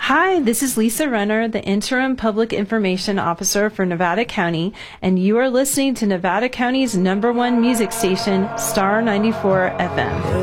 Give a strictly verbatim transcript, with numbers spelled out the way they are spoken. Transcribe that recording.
Hi, this is Lisa Renner, the Interim Public Information Officer for Nevada County, and you are listening to Nevada County's number one music station, Star ninety-four F M.